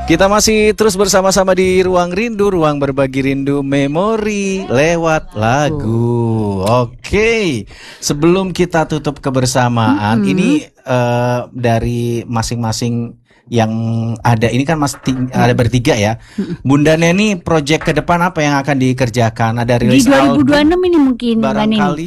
Kita masih terus bersama-sama di Ruang Rindu, ruang berbagi rindu memori lewat lagu. Oke, sebelum kita tutup kebersamaan, ini dari masing-masing yang ada ini kan ada bertiga ya. Bunda Neni, project ke depan apa yang akan dikerjakan? Ada rilis di 2026 ini mungkin barangkali?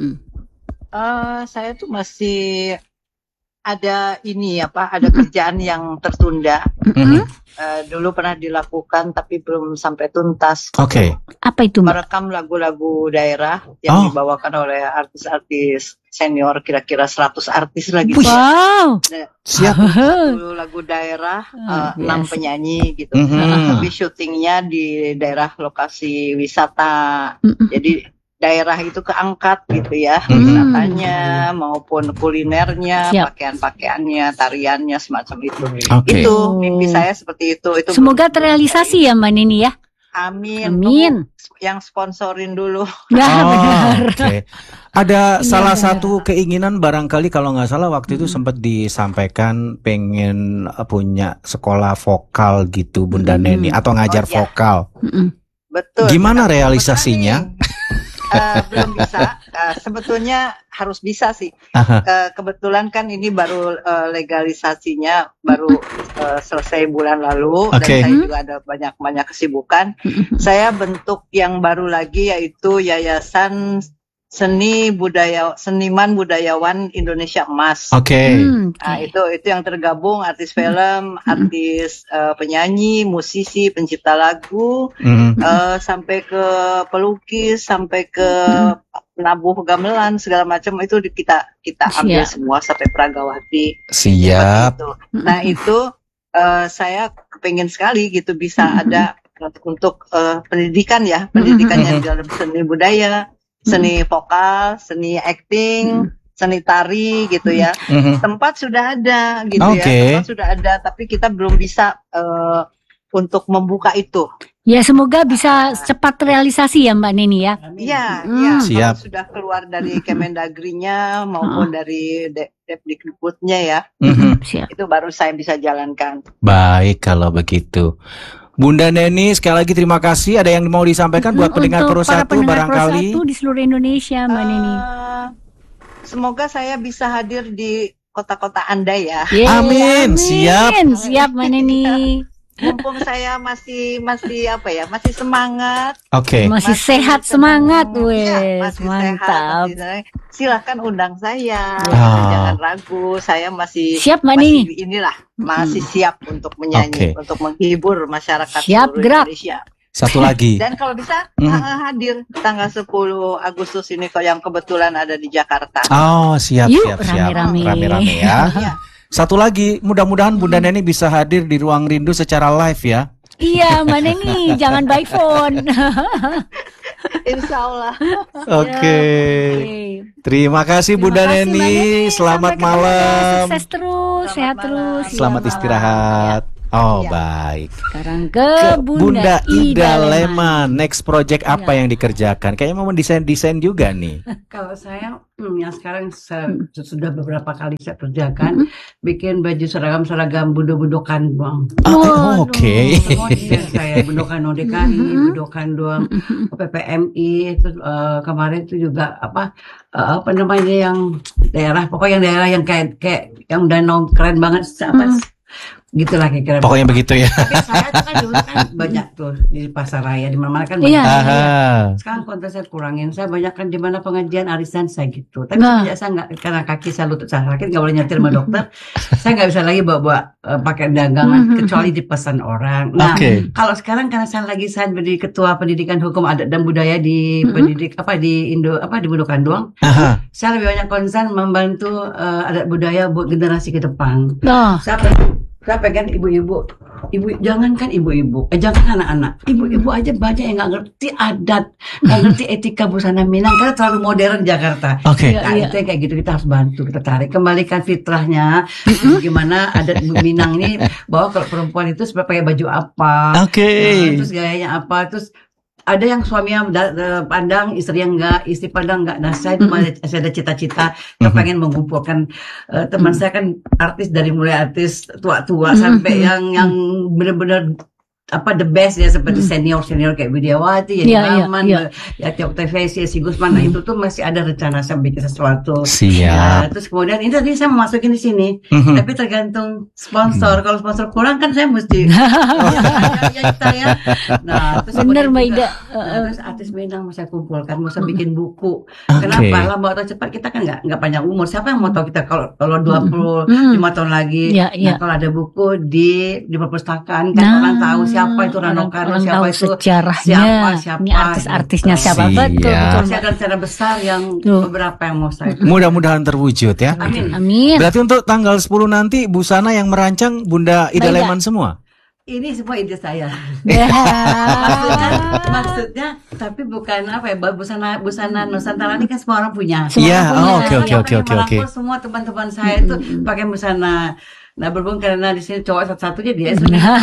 Saya tuh masih ada ada kerjaan yang tertunda. Dulu pernah dilakukan tapi belum sampai tuntas. Oke. Apa itu, Mbak? Merekam lagu-lagu daerah yang dibawakan oleh artis-artis senior, kira-kira 100 artis lagi. Wow. Siap. Lagu daerah, 6 penyanyi gitu. Tapi syutingnya di daerah lokasi wisata. Jadi daerah itu keangkat gitu ya, wisatanya maupun kulinernya, pakaian-pakaiannya, tariannya, semacam itu. Itu mimpi saya seperti itu. Semoga terrealisasi ya Mbak Nini ya. Amin. Yang sponsorin dulu. Benar. Okay. Ada salah satu keinginan barangkali kalau nggak salah waktu itu sempat disampaikan pengen punya sekolah vokal gitu Bunda Neni atau ngajar vokal. Betul. Gimana realisasinya? Belum bisa. Sebetulnya harus bisa sih. Kebetulan kan ini baru legalisasinya baru selesai bulan lalu dan saya juga ada banyak kesibukan. Saya bentuk yang baru lagi yaitu Yayasan Seniman Budayawan Indonesia Emas. Itu yang tergabung artis film, artis penyanyi, musisi, pencipta lagu, sampai ke pelukis, sampai ke penabuh gamelan, segala macam itu kita ambil semua sampai Pragawati. Siap. Nah itu saya kepengen sekali gitu bisa ada untuk pendidikan yang dalam seni budaya. Seni vokal, seni acting, seni tari gitu ya. Tempat sudah ada gitu ya. Tempat sudah ada, tapi kita belum bisa untuk membuka itu. Ya semoga bisa cepat realisasi ya Mbak Neni ya. Iya, siap. Kalau sudah keluar dari Kemendagri-nya maupun dari Depdikbudnya ya. Itu baru saya bisa jalankan. Baik kalau begitu. Bunda Neni, sekali lagi terima kasih. Ada yang mau disampaikan buat pendengar Pro 1 barangkali? Pro 1 di seluruh Indonesia, Mbak Neni. Semoga saya bisa hadir di kota-kota Anda ya. Amin. Siap, Mbak Neni. Mumpung saya masih semangat. Masih sehat semangat, mantap. Silakan undang saya. Jangan ragu, saya masih siap Mbak Nini. Masih siap untuk menyanyi, untuk menghibur masyarakat seluruh Indonesia. Satu lagi. Dan kalau bisa hadir tanggal 10 Agustus ini yang kebetulan ada di Jakarta. Siap. Rame-rame ya. Satu lagi, mudah-mudahan Bunda Neni bisa hadir di Ruang Rindu secara live ya. Iya, Mbak Neni, jangan by phone. Insya Allah. Oke. Terima kasih Bunda Neni. Selamat malam. Sukses terus, sehat terus. Selamat istirahat. Baik. Sekarang ke Bunda Ida Leman. Next project apa yang dikerjakan? Kayaknya mau mendesain juga nih. Kalau saya yang sekarang sudah beberapa kali saya kerjakan bikin baju seragam budo-budokan doang. Saya budokan ODKI, budokan doang PPMI itu kemarin itu juga apa namanya yang daerah, pokoknya yang daerah yang kayak yang danau keren banget gitulah kira-kira. Pokoknya begitu ya. Tapi saya tuh kan dulu kan banyak tuh di pasar raya di mana-mana kan banyak. Sekarang konten saya kurangin. Saya banyak kan di mana pengajian arisan saya gitu. Tapi saya nggak, karena kaki saya lutut saya sakit nggak boleh nyetir sama dokter. Saya nggak bisa lagi bawa pakai dagangan kecuali dipesan orang. Nah kalau sekarang karena saya jadi ketua pendidikan hukum adat dan budaya di pendidik di Budokan doang. Saya lebih banyak konsen membantu adat budaya buat generasi ke depan. Saya pengen ibu-ibu, jangankan ibu-ibu, jangan anak-anak, ibu-ibu aja banyak yang nggak ngerti adat, nggak ngerti etika busana Minang karena terlalu modern Jakarta. Nah itu yang kayak gitu kita harus bantu, kita tarik, kembalikan fitrahnya, gimana adat Minang ini, bahwa kalau perempuan itu sebenarnya pakai baju apa, terus gayanya apa, terus ada yang suaminya pandang, istri yang enggak, istri pandang enggak. Nah, saya ada cita-cita yang pengen mengumpulkan teman saya kan artis dari mulai artis tua-tua sampai yang benar-benar the best ya, seperti senior kayak Widiawati, Maman, ya Tiok TVC, si Gusman. Nah, itu tuh masih ada rencana saya bikin sesuatu. Siap. Terus kemudian ini tadi saya mau masukin di sini, tapi tergantung sponsor. Kalau sponsor kurang kan saya mesti ya. Nah, terus bener Mbak Ida. Terus artis Minang mau saya kumpulkan, mau saya bikin buku. Kenapa? Lambat atau cepat kita kan nggak panjang umur. Siapa yang mau tahu kita kalau 25 tahun lagi? Nah, kalau ada buku di perpustakaan kan orang tahu siapa itu Rano Karno, siapa itu sejarahnya, siapa ini artis-artisnya siapa. Betul. Masih ada rencana besar yang beberapa yang mau saya. Mudah-mudahan terwujud ya. Amin. Berarti untuk tanggal 10 nanti busana yang merancang Bunda Ida Leman semua? Ini semua ide saya. Maksudnya tapi bukan busana Nusantara ini kan semua orang punya. Iya, oke. Semua teman-teman saya itu pakai busana. Nah, berhubung karena di sini cowok satu-satunya dia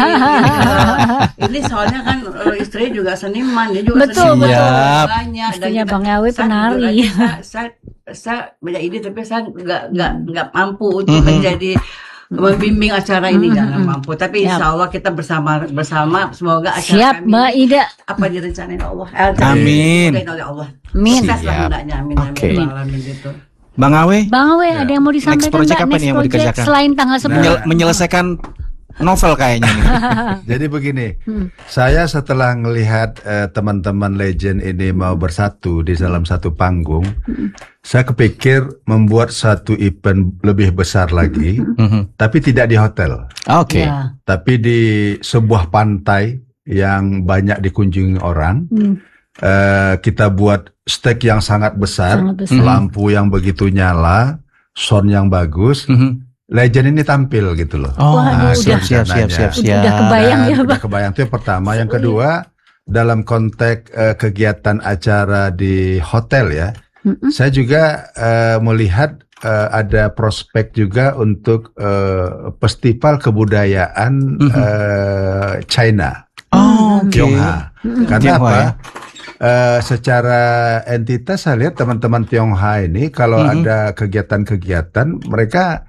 ini soalnya kan istri juga seniman, dia juga seniman banyak. Istrinya Bang Awe penari. Saya banyak ide tapi saya nggak mampu untuk menjadi membimbing acara ini, jangan mampu. Tapi insya Allah kita bersama semoga acara kami Mbak Ida apa direncanain Allah. Amin. Oleh Allah. Amin. Amin gitu. Bang Awe, ada yang mau disampaikan project Mbak? apa nih yang mau dikerjakan? Selain tanggal 10 menyelesaikan novel kayaknya nih. Jadi begini, saya setelah melihat teman-teman legend ini mau bersatu di dalam satu panggung, saya kepikir membuat satu event lebih besar lagi, tapi tidak di hotel. Oke. Tapi di sebuah pantai yang banyak dikunjungi orang. Kita buat stage yang sangat besar, lampu yang begitu nyala, sound yang bagus. Legend ini tampil gitu loh. Siap. Udah kebayang ya, Pak. Udah kebayang, itu yang pertama. Yang kedua, dalam konteks kegiatan acara di hotel ya, saya juga melihat ada prospek juga untuk festival kebudayaan China. Tionghoa. Karena apa? Secara entitas saya lihat teman-teman Tionghoa ini kalau ada kegiatan-kegiatan mereka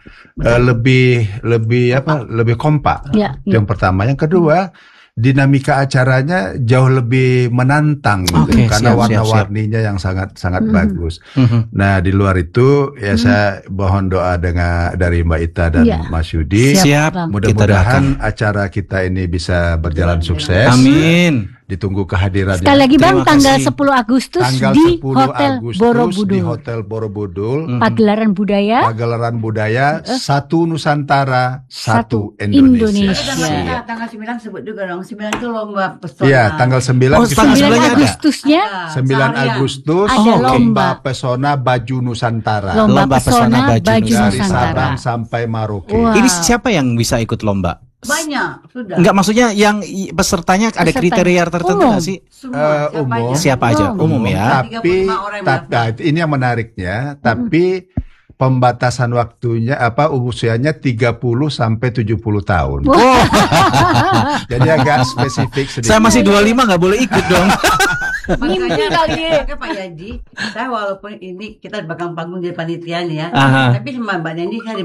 lebih kompak. Yang pertama, yang kedua dinamika acaranya jauh lebih menantang gitu, karena warna-warninya yang sangat bagus. Nah, di luar itu ya saya mohon doa dari Mbak Ita dan Mas Yudi. Siap. Mudah-mudahan acara kita ini bisa berjalan sukses. Amin. Ditunggu kehadirannya. Sekali lagi Bang, tanggal 10 Agustus di Hotel Borobudur. Di Hotel Borobudur. Pagelaran budaya. Satu Nusantara, satu Indonesia. Tanggal 9 sebut juga dong. 9 itu lomba pesona. Iya, tanggal 9. 9 Agustusnya. 9 Agustus ada lomba pesona baju Nusantara. Lomba pesona baju dari Nusantara. Sabang sampai Maroke. Ini siapa yang bisa ikut lomba? Banyak, sudah. Enggak, maksudnya yang pesertanya ada kriteria tertentu nggak sih? Semua, umum. Siapa aja? Umum ya. Tapi ini yang menariknya, tapi pembatasan waktunya usianya 30 sampai 70 tahun. Jadi agak spesifik sedikit. Saya masih 25 nggak boleh ikut dong. Makanya Pak Yaji, saya walaupun ini kita bakal panggung jadi panitia nih ya, tapi sama Mbak Neni kan